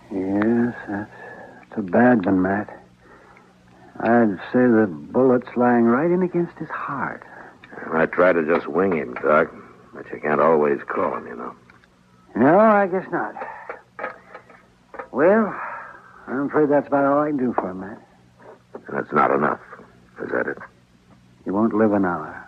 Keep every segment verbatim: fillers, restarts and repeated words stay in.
Yes, that's, that's a bad one, Matt. I'd say the bullet's lying right in against his heart. I try to just wing him, Doc. But you can't always call him, you know. No, I guess not. Well, I'm afraid that's about all I can do for him, Matt. And it's not enough. Is that it? He won't live an hour.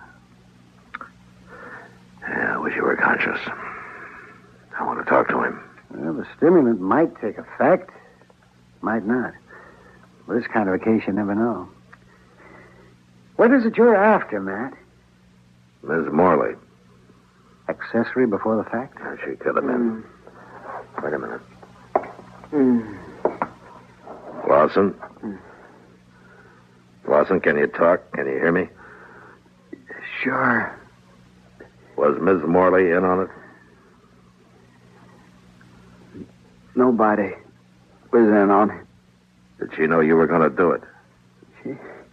Yeah, I wish you were conscious. I want to talk to him. Well, the stimulant might take effect. Might not. This kind of a case, you never know. What is it you're after, Matt? Miss Morley. Accessory before the fact? Yeah, she could have been. Mm. Wait a minute. Mm. Lawson? Mm. Lawson, can you talk? Can you hear me? Sure. Was Miss Morley in on it? Nobody was in on it. Did she know you were going to do it? She...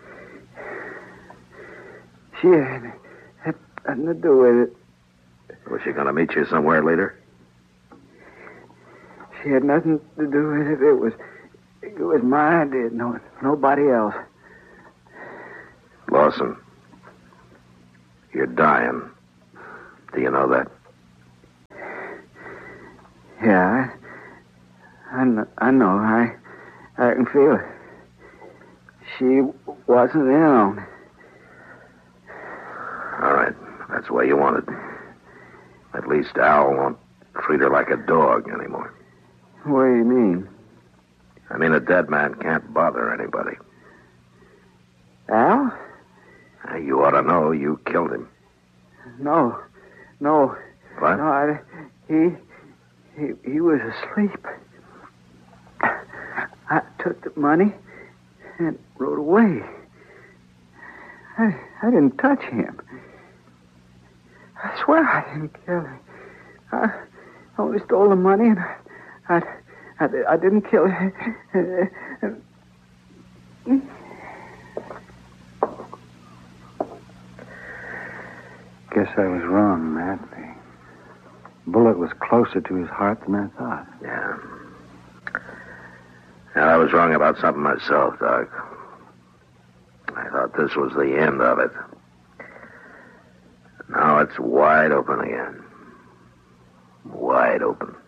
She had, had nothing to do with it. Was she going to meet you somewhere later? She had nothing to do with it. It was... It was my idea. No, nobody else. Lawson, you're dying. Do you know that? Yeah, I, I, know, I know. I, I can feel it. She wasn't in on it. All right, that's the way you want it. At least Al won't treat her like a dog anymore. What do you mean? I mean, a dead man can't bother anybody. Al? You ought to know you killed him. No, no. What? No, I, he, he, he was asleep. I took the money and rode away. I, I didn't touch him. I swear I didn't kill him. I only stole the money and I, I, I, I didn't kill him. Guess I was wrong, Matt. The bullet was closer to his heart than I thought. Yeah. And I was wrong about something myself, Doc. I thought this was the end of it. Now it's wide open again. Wide open.